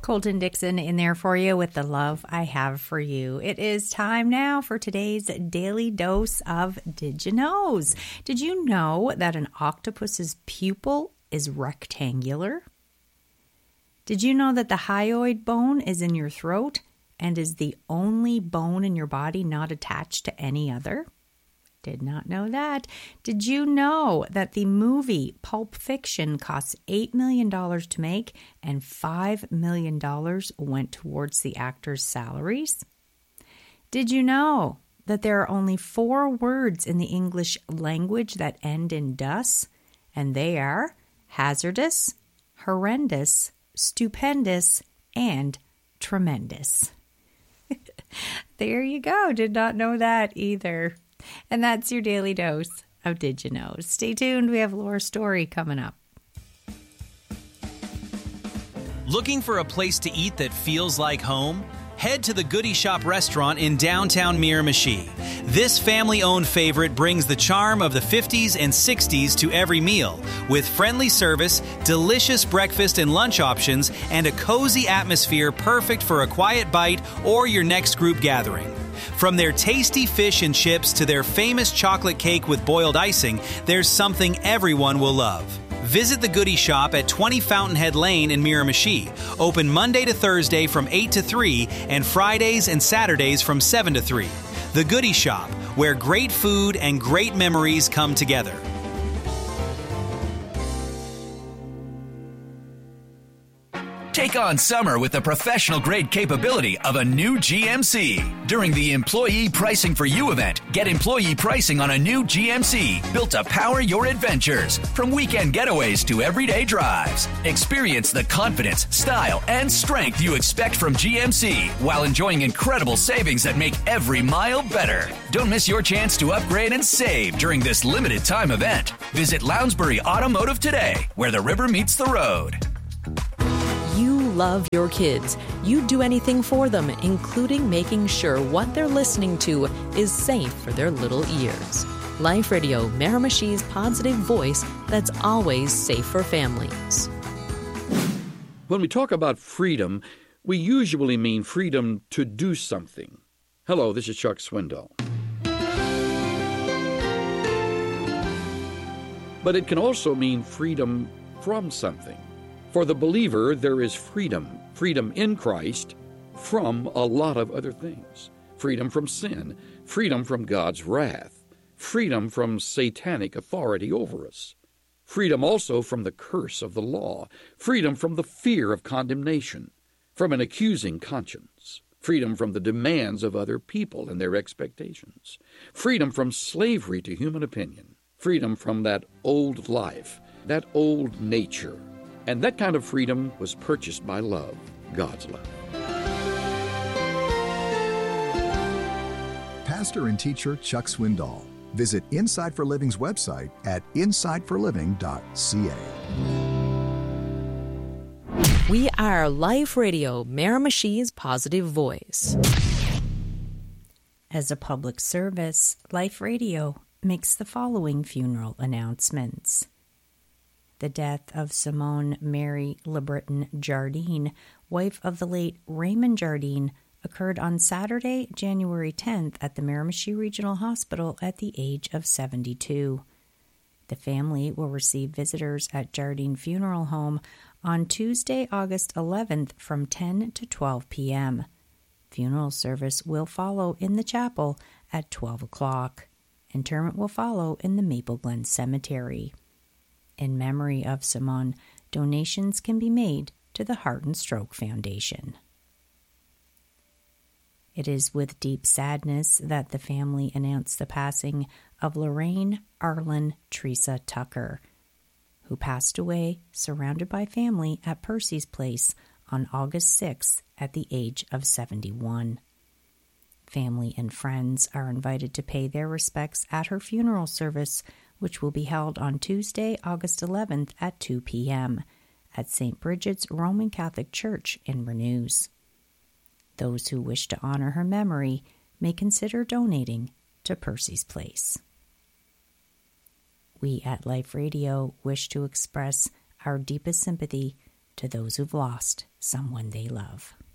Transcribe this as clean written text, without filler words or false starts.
Colton Dixon in there for you with the love I have for you. It is time now for today's daily dose of Did You Knows. Did you know that an octopus's pupil is rectangular? Did you know that the hyoid bone is in your throat and is the only bone in your body not attached to any other? Did not know that. Did you know that the movie Pulp Fiction cost $8 million to make and $5 million went towards the actors' salaries? Did you know that there are only 4 words in the English language that end in "dus"? And they are hazardous, horrendous, stupendous, and tremendous. There you go. Did not know that either. And that's your daily dose of Did You Know. Stay tuned. We have Laura's story coming up. Looking for a place to eat that feels like home? Head to the Goody Shop restaurant in downtown Miramichi. This family-owned favorite brings the charm of the 50s and 60s to every meal, with friendly service, delicious breakfast and lunch options, and a cozy atmosphere perfect for a quiet bite or your next group gathering. From their tasty fish and chips to their famous chocolate cake with boiled icing, there's something everyone will love. Visit the Goody Shop at 20 Fountainhead Lane in Miramichi. Open Monday to Thursday from 8 to 3 and Fridays and Saturdays from 7 to 3. The Goody Shop, where great food and great memories come together. Take on summer with the professional-grade capability of a new GMC. During the Employee Pricing for You event, get employee pricing on a new GMC built to power your adventures. From weekend getaways to everyday drives. Experience the confidence, style, and strength you expect from GMC while enjoying incredible savings that make every mile better. Don't miss your chance to upgrade and save during this limited time event. Visit Lounsbury Automotive today, where the river meets the road. You love your kids. You do anything for them, including making sure what they're listening to is safe for their little ears. Life Radio, Miramichi's positive voice that's always safe for families. When we talk about freedom, we usually mean freedom to do something. Hello, this is Chuck Swindoll. But it can also mean freedom from something. For the believer, there is freedom in Christ from a lot of other things. Freedom from sin, freedom from God's wrath, freedom from satanic authority over us, freedom also from the curse of the law, freedom from the fear of condemnation, from an accusing conscience, freedom from the demands of other people and their expectations, freedom from slavery to human opinion, freedom from that old life, that old nature. And that kind of freedom was purchased by love, God's love. Pastor and teacher Chuck Swindoll. Visit Insight for Living's website at insightforliving.ca. We are Life Radio, Miramichi's positive voice. As a public service, Life Radio makes the following funeral announcements. The death of Simone Mary LeBreton Jardine, wife of the late Raymond Jardine, occurred on Saturday, January 10th at the Miramichi Regional Hospital at the age of 72. The family will receive visitors at Jardine Funeral Home on Tuesday, August 11th from 10 to 12 p.m. Funeral service will follow in the chapel at 12 o'clock. Interment will follow in the Maple Glen Cemetery. In memory of Simone, donations can be made to the Heart and Stroke Foundation. It is with deep sadness that the family announced the passing of Lorraine Arlen Teresa Tucker, who passed away surrounded by family at Percy's Place on August 6th at the age of 71. Family and friends are invited to pay their respects at her funeral service, which will be held on Tuesday, August 11th at 2 p.m. at St. Bridget's Roman Catholic Church in Renews. Those who wish to honor her memory may consider donating to Percy's Place. We at Life Radio wish to express our deepest sympathy to those who've lost someone they love.